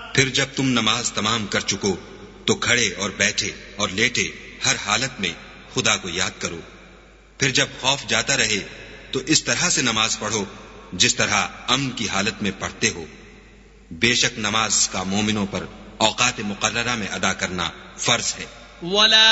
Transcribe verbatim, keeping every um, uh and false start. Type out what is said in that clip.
फिर जब तुम नमाज तमाम कर चुको तो खड़े और बैठे और लेटे हर हालत में खुदा को याद करो। फिर जब खौफ जाता रहे तो इस तरह से नमाज पढ़ो जिस तरह अम्न की हालत में पढ़ते हो। बेशक नमाज का मोमिनों पर औकात मुकर्ररा में अदा करना फर्ज है।